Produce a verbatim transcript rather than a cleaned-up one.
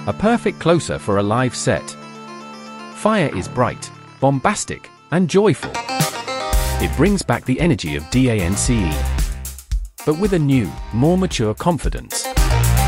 a perfect closer for a live set. Fire is bright, bombastic, and joyful. It brings back the energy of DANCE, but with a new, more mature confidence.